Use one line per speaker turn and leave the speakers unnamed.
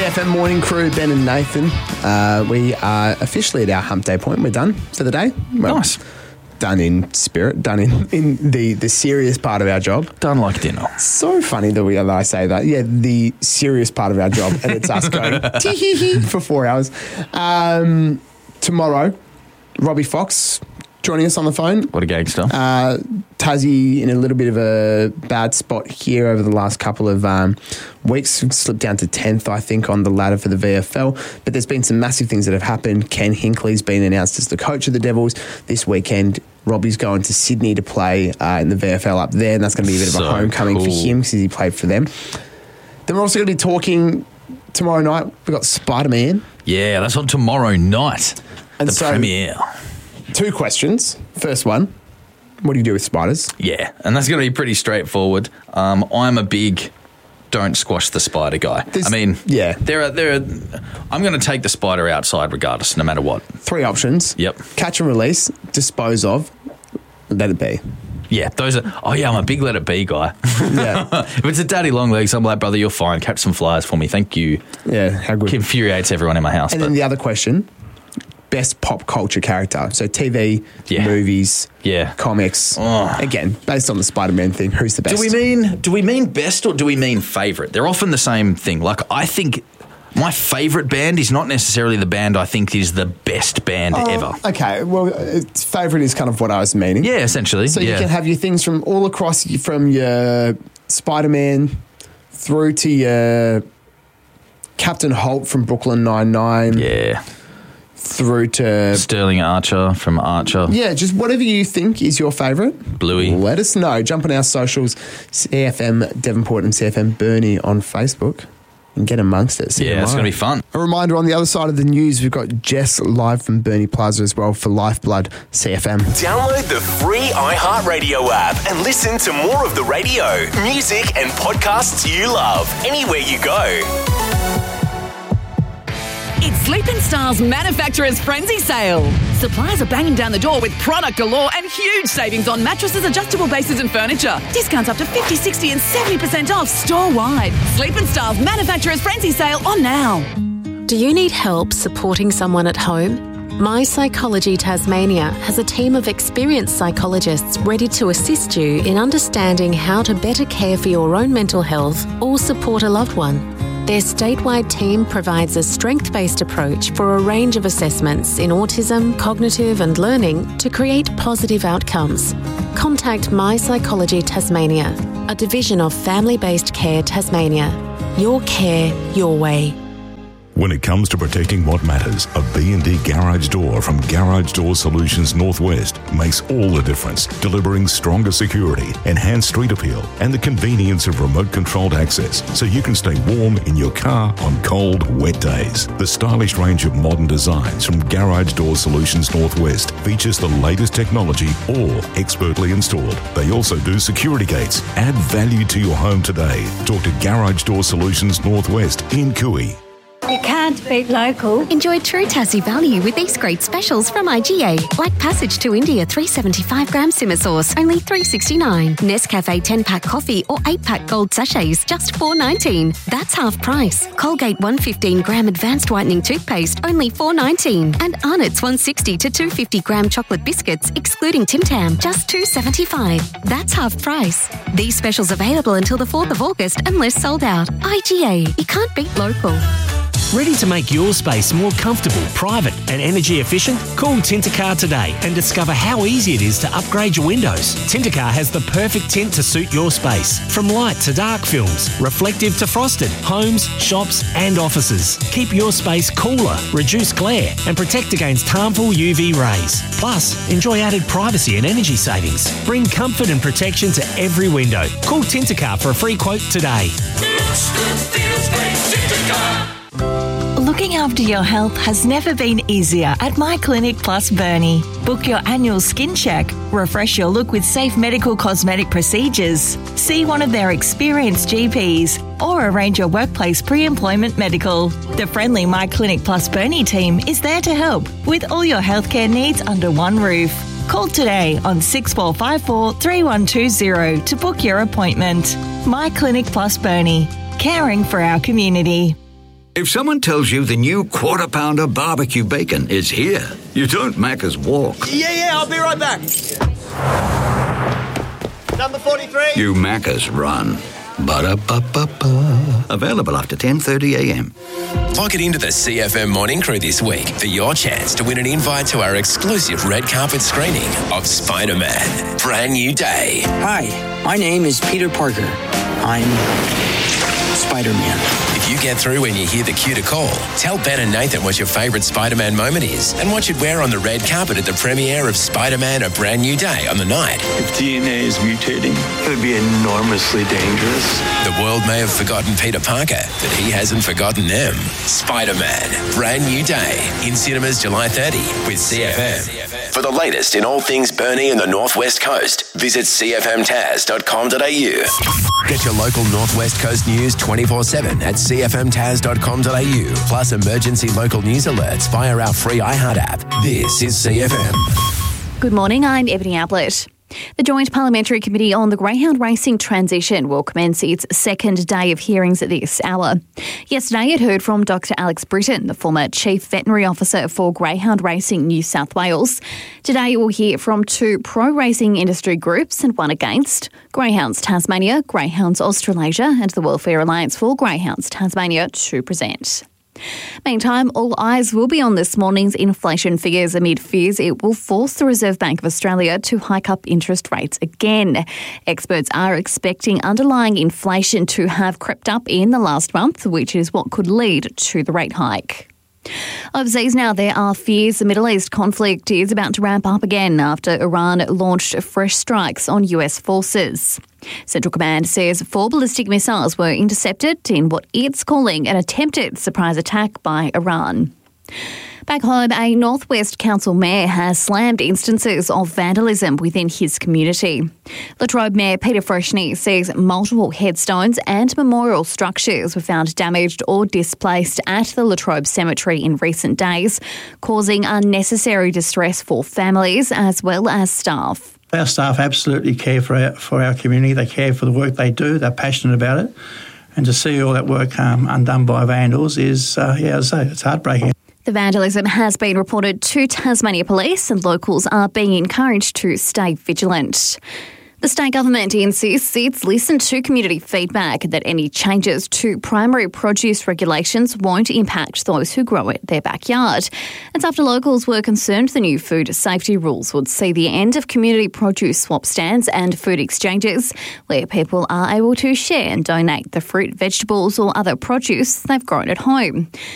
CFM Morning Crew, Ben and Nathan. We are officially at our hump day point. We're done for the day. Well,
Nice.
Done in spirit, done in the serious part of our job.
Done like dinner.
So funny that I say that. Yeah, the serious part of our job, and it's us going tee-hee-hee for 4 hours. Tomorrow, Robbie Fox joining us on the phone.
What a gangster.
Tassie in a little bit of a bad spot here over the last couple of weeks. Slipped down to 10th, I think, on the ladder for the VFL. But there's been some massive things that have happened. Ken Hinkley's been announced as the coach of the Devils this weekend. Robbie's going to Sydney to play in the VFL up there, and that's going to be a bit of a homecoming for him because he played for them. Then we're also going to be talking tomorrow night. We've got Spider-Man.
Yeah, that's on tomorrow night.
And
the premiere.
2 questions. First one, what do you do with spiders?
Yeah, and that's going to be pretty straightforward. I'm a big don't squash the spider guy.
Yeah.
I'm going to take the spider outside regardless, no matter what.
3 options.
Yep.
Catch and release, dispose of, let it be.
Yeah, those are... Oh, yeah, I'm a big let it be guy.
Yeah.
If it's a daddy long legs, I'm like, brother, you're fine. Catch some flies for me. Thank you.
Yeah, how good.
Infuriates everyone in my house.
And then the other question, best pop culture character. So TV, movies, comics.
Oh.
Again, based on the Spider-Man thing, who's the best?
Do we mean best or do we mean favourite? They're often the same thing. Like, I think my favourite band is not necessarily the band I think is the best band ever.
Okay, well, favourite is kind of what I was meaning.
Yeah, essentially.
So you can have your things from all across, from your Spider-Man through to your Captain Holt from Brooklyn Nine-Nine.
Yeah.
Through to
Sterling Archer from Archer.
Yeah, just whatever you think is your favourite.
Bluey.
Let us know. Jump on our socials, CFM Devonport and CFM Burnie on Facebook, and get amongst it.
Yeah, it's going to be fun.
A reminder, on the other side of the news, we've got Jess live from Burnie Plaza as well for Lifeblood CFM.
Download the free iHeartRadio app and listen to more of the radio, music and podcasts you love anywhere you go.
It's Sleeping Styles Manufacturer's Frenzy Sale. Suppliers are banging down the door with product galore and huge savings on mattresses, adjustable bases and furniture. Discounts up to 50, 60 and 70% off store-wide. Sleeping Styles Manufacturer's Frenzy Sale on now.
Do you need help supporting someone at home? My Psychology Tasmania has a team of experienced psychologists ready to assist you in understanding how to better care for your own mental health or support a loved one. Their statewide team provides a strength-based approach for a range of assessments in autism, cognitive and learning to create positive outcomes. Contact My Psychology Tasmania, a division of Family-Based Care Tasmania. Your care, your way.
When it comes to protecting what matters, a B&D garage door from Garage Door Solutions Northwest makes all the difference, delivering stronger security, enhanced street appeal, and the convenience of remote-controlled access so you can stay warm in your car on cold, wet days. The stylish range of modern designs from Garage Door Solutions Northwest features the latest technology, all expertly installed. They also do security gates. Add value to your home today. Talk to Garage Door Solutions Northwest in Cooey.
You can't beat local.
Enjoy true Tassie value with these great specials from IGA. Like Passage to India 375-gram simmer sauce, only $3.69. Nescafe 10-pack coffee or 8-pack gold sachets, just $4.19. That's half price. Colgate 115-gram advanced whitening toothpaste, only $4.19. And Arnott's 160 to 250-gram chocolate biscuits, excluding Tim Tam, just $2.75. That's half price. These specials available until the 4th of August unless sold out. IGA. You can't beat local.
Ready to make your space more comfortable, private and energy efficient? Call Tintercar today and discover how easy it is to upgrade your windows. Tintercar has the perfect tint to suit your space. From light to dark films, reflective to frosted, homes, shops and offices. Keep your space cooler, reduce glare and protect against harmful UV rays. Plus, enjoy added privacy and energy savings. Bring comfort and protection to every window. Call Tintercar for a free quote today.
Feels great, Tintercar. Looking after your health has never been easier at My Clinic Plus Burnie. Book your annual skin check, refresh your look with safe medical cosmetic procedures, see one of their experienced GPs, or arrange your workplace pre-employment medical. The friendly My Clinic Plus Burnie team is there to help with all your healthcare needs under one roof. Call today on 6454 3120 to book your appointment. My Clinic Plus Burnie, caring for our community.
If someone tells you the new Quarter Pounder barbecue bacon is here, you don't Macca's walk.
Yeah, I'll be right back. Number 43.
You Macca's run. Ba-da-ba-ba-ba. Available after 10:30 a.m.
Log it into the CFM Morning Crew this week for your chance to win an invite to our exclusive red carpet screening of Spider-Man: Brand New Day.
Hi, my name is Peter Parker. I'm Spider-Man.
If you get through when you hear the cue to call, tell Ben and Nathan what your favourite Spider-Man moment is and what you'd wear on the red carpet at the premiere of Spider-Man: A Brand New Day on the night.
If DNA is mutating, it would be enormously dangerous.
The world may have forgotten Peter Parker, but he hasn't forgotten them. Spider-Man: Brand New Day in cinemas July 30 with CFM. For the latest in all things Burnie and the Northwest Coast, visit cfmtaz.com.au. Get your local Northwest Coast news 24/7 at cfmtaz.com.au. Plus emergency local news alerts via our free iHeart app. This is CFM.
Good morning, I'm Ebony Ablett. The Joint Parliamentary Committee on the Greyhound Racing Transition will commence its second day of hearings at this hour. Yesterday it heard from Dr Alex Britton, the former Chief Veterinary Officer for Greyhound Racing New South Wales. Today we'll hear from two pro-racing industry groups and one against: Greyhounds Tasmania, Greyhounds Australasia and the Welfare Alliance for Greyhounds Tasmania to present. Meantime, all eyes will be on this morning's inflation figures amid fears it will force the Reserve Bank of Australia to hike up interest rates again. Experts are expecting underlying inflation to have crept up in the last month, which is what could lead to the rate hike. Overseas now, there are fears the Middle East conflict is about to ramp up again after Iran launched fresh strikes on US forces. Central Command says 4 ballistic missiles were intercepted in what it's calling an attempted surprise attack by Iran. Back home, a North West Council mayor has slammed instances of vandalism within his community. Latrobe Mayor Peter Freshney says multiple headstones and memorial structures were found damaged or displaced at the Latrobe Cemetery in recent days, causing unnecessary distress for families as well as staff.
Our staff absolutely care for our community. They care for the work they do. They're passionate about it. And to see all that work undone by vandals is, as I say, it's heartbreaking.
The vandalism has been reported to Tasmania Police and locals are being encouraged to stay vigilant. The state government insists it's listened to community feedback that any changes to primary produce regulations won't impact those who grow it in their backyard. It's after locals were concerned the new food safety rules would see the end of community produce swap stands and food exchanges, where people are able to share and donate the fruit, vegetables or other produce they've grown at home.